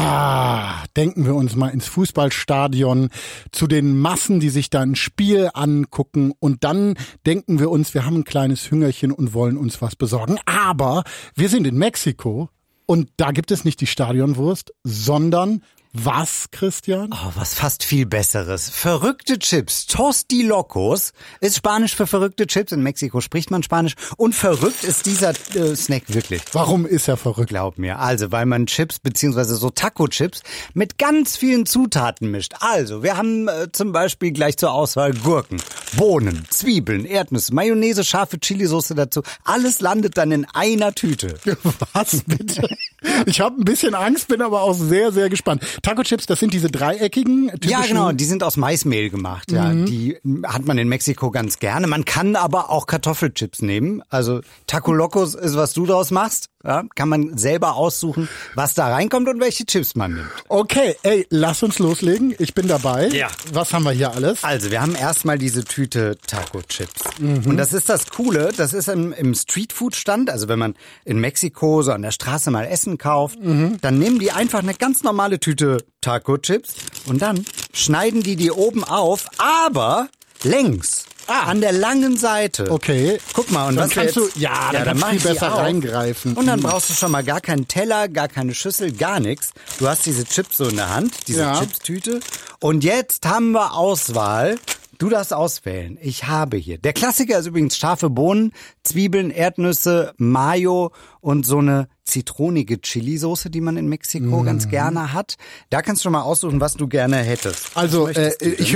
denken wir uns mal ins Fußballstadion zu den Massen, die sich da ein Spiel angucken und dann denken wir uns, wir haben ein kleines Hüngerchen und wollen uns was besorgen. Aber wir sind in Mexiko und da gibt es nicht die Stadionwurst, sondern was, Christian? Oh, was fast viel Besseres. Verrückte Chips. Tosti Locos ist Spanisch für verrückte Chips. In Mexiko spricht man Spanisch. Und verrückt ist dieser Snack wirklich. Warum ist er verrückt? Glaub mir. Also, weil man Chips beziehungsweise so Taco-Chips mit ganz vielen Zutaten mischt. Also, wir haben zum Beispiel gleich zur Auswahl Gurken, Bohnen, Zwiebeln, Erdnüsse, Mayonnaise, scharfe Chilisauce dazu. Alles landet dann in einer Tüte. Was bitte? Ich habe ein bisschen Angst, bin aber auch sehr, sehr gespannt. Taco-Chips, das sind diese dreieckigen, typischen... Ja, genau, die sind aus Maismehl gemacht. Ja, die hat man in Mexiko ganz gerne. Man kann aber auch Kartoffelchips nehmen. Also Taco Locos ist, was du draus machst. Ja, kann man selber aussuchen, was da reinkommt und welche Chips man nimmt. Okay, lass uns loslegen. Ich bin dabei. Ja. Was haben wir hier alles? Also, wir haben erstmal diese Tüte Taco-Chips. Und das ist das Coole, das ist im Streetfood-Stand, also wenn man in Mexiko so an der Straße mal Essen kauft, dann nehmen die einfach eine ganz normale Tüte Taco-Chips und dann schneiden die oben auf, aber längs. An der langen Seite. Okay. Guck mal, und dann was kannst du, dann kannst du mach viel ich die besser auf. reingreifen. Und dann brauchst du schon mal gar keinen Teller, gar keine Schüssel, gar nichts. Du hast diese Chips so in der Hand, diese Chipstüte. Und jetzt haben wir Auswahl. Du darfst auswählen. Ich habe hier. Der Klassiker ist übrigens scharfe Bohnen, Zwiebeln, Erdnüsse, Mayo und so eine zitronige Chili-Soße, die man in Mexiko ganz gerne hat. Da kannst du schon mal aussuchen, was du gerne hättest. Also, ich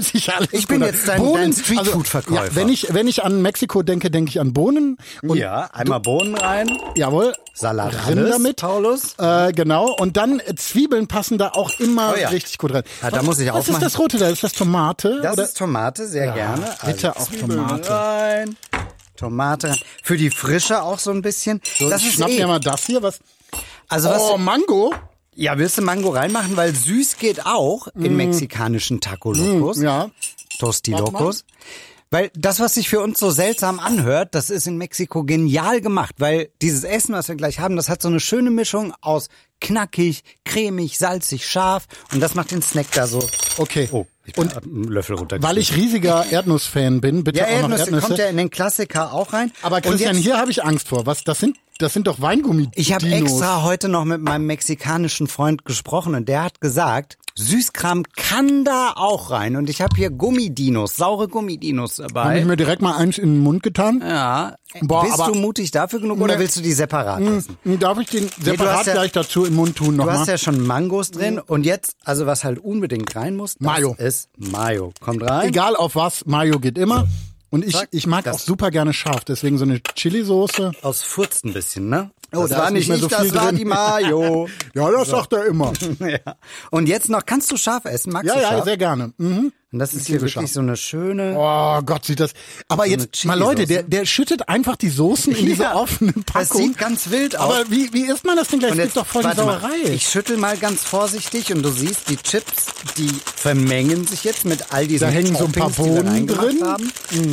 bin jetzt dein Streetfood-Verkäufer. Ja, wenn ich an Mexiko denke, denke ich an Bohnen. Und ja, einmal Bohnen rein. Jawohl. Salat Rinder alles, mit. Paulus. Genau. Und dann Zwiebeln passen da auch immer richtig gut rein. Ja, da muss ich was ist das Rote da? Ist das Tomate? Das oder? ist Tomate, sehr gerne. Bitte Also auch Zwiebeln Tomate. rein. Tomate rein. Für die Frische auch so ein bisschen. So, das ich ist schnapp mir mal das hier. Was? Also was? Mango? Ja, willst du Mango reinmachen? Weil süß geht auch in mexikanischen Taco Locos. Ja. Tosti Locos. Weil das, was sich für uns so seltsam anhört, das ist in Mexiko genial gemacht. Weil dieses Essen, was wir gleich haben, das hat so eine schöne Mischung aus knackig, cremig, salzig, scharf. Und das macht den Snack da so. Okay. Oh, ich bin einen Löffel runtergeschmissen. Weil ich riesiger Erdnussfan bin, bitte Ja, auch noch Erdnüsse. kommt ja in den Klassiker auch rein. Aber Christian, hier habe ich Angst vor. Was das sind? Das sind doch Weingummi. Ich habe extra heute noch mit meinem mexikanischen Freund gesprochen und der hat gesagt, Süßkram kann da auch rein. Und ich habe hier Gummidinos, saure Gummidinos dabei. Habe ich mir direkt mal eins in den Mund getan. Ja. Boah, Bist aber du mutig dafür genug oder willst du die separat essen? Darf ich den separat gleich dazu im Mund tun Du nochmal? hast ja schon Mangos drin und jetzt, also was halt unbedingt rein muss, das Mayo. ist Mayo. Kommt rein. Egal auf was, Mayo geht immer. Und Zack. ich mag Das- auch super gerne scharf, deswegen so eine Chili-Soße. Aus Furzt ein bisschen, ne? Oh, das da war ist nicht nicht mehr so ich, viel das war drin. die Mayo. Ja, das sagt er immer. Ja. Und jetzt noch, kannst du scharf essen? Magst Ja, du ja, scharf? sehr gerne. Mhm. Und das ist hier liebe wirklich scharf. so eine schöne... Oh Gott, sieht das. Aber So jetzt eine mal Leute, Chili-Soße. der schüttet einfach die Soßen in diese Ja, offene Das Packung. sieht ganz wild aus. Aber wie isst man das denn gleich? Und Das ist doch voll die warte mal, Sauerei. ich schüttel mal ganz vorsichtig und du siehst, die Chips, die vermengen sich jetzt mit all diesen Da hängen so ein paar Toppings, die wir Bohnen reingemacht drin. haben.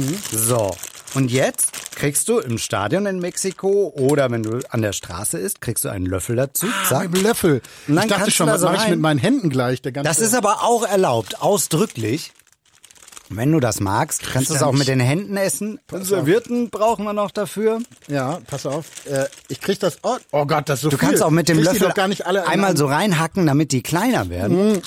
So, und jetzt kriegst du im Stadion in Mexiko oder wenn du an der Straße isst, kriegst du einen Löffel dazu. Zack. Mit dem Löffel. Und dann Ich dachte kannst schon, du da was so mache ich rein. mit meinen Händen gleich? Der ganze Das ist aber auch erlaubt, ausdrücklich. Wenn du das magst, kannst du es auch mit den Händen essen. Servierten brauchen wir noch dafür. Ja, pass auf. Ich krieg das. Oh Gott, das ist so Du viel. kannst auch mit dem Krieg die Löffel doch gar nicht alle einmal so reinhacken, damit die kleiner werden.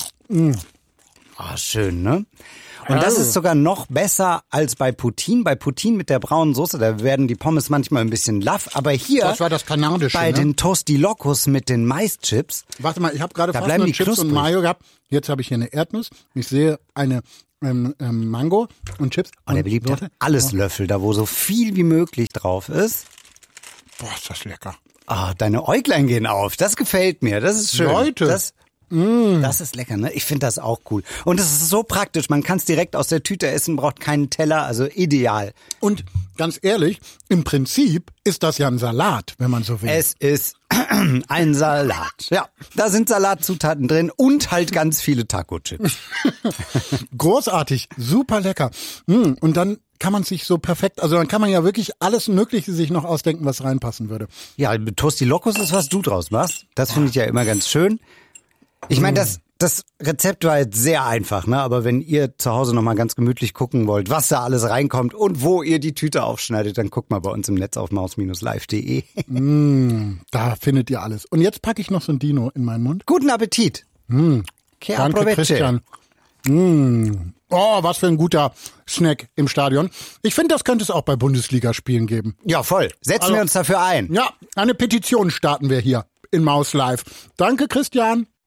Ah, schön, ne? Und das ist sogar noch besser als bei Poutine. Bei Poutine mit der braunen Soße, da werden die Pommes manchmal ein bisschen laff. Aber hier Das war das Kanadische, bei ne? den Tosti Locos mit den Maischips, Warte mal, ich habe gerade Da fast bleiben nur die Chips und knusprig. Mayo gehabt. Jetzt habe ich hier eine Erdnuss. Ich sehe eine Mango und Chips. und der beliebte Alleslöffel, da wo so viel wie möglich drauf ist. Boah, ist das lecker. Ah, deine Äuglein gehen auf. Das gefällt mir. Das ist schön. Leute. Das ist lecker, ne? Ich finde das auch cool. Und es ist so praktisch. Man kann es direkt aus der Tüte essen, braucht keinen Teller. Also ideal. Und ganz ehrlich, im Prinzip ist das ja ein Salat, wenn man so will. Es ist ein Salat. Ja, da sind Salatzutaten drin und halt ganz viele Taco-Chips. Großartig, super lecker. Und dann kann man sich so perfekt, also dann kann man ja wirklich alles Mögliche sich noch ausdenken, was reinpassen würde. Ja, Tosti Locos ist, was du draus machst. Das finde ich ja immer ganz schön. Ich meine, das Rezept war jetzt sehr einfach, ne? Aber wenn ihr zu Hause nochmal ganz gemütlich gucken wollt, was da alles reinkommt und wo ihr die Tüte aufschneidet, dann guckt mal bei uns im Netz auf maus-live.de. Da findet ihr alles. Und jetzt packe ich noch so ein Dino in meinen Mund. Guten Appetit. Danke, Christian. Oh, was für ein guter Snack im Stadion. Ich finde, das könnte es auch bei Bundesligaspielen geben. Ja, voll. Setzen wir uns dafür ein. Ja, eine Petition starten wir hier in Maus Live. Danke, Christian.